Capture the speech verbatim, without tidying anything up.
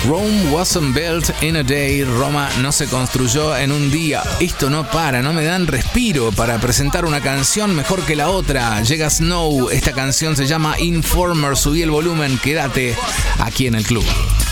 Rome wasn't built in a day. Roma no se construyó en un día. Esto no para, no me dan respiro para presentar una canción mejor que la otra. Llega Snow, esta canción se llama Informer. Subí el volumen, quédate aquí en el club.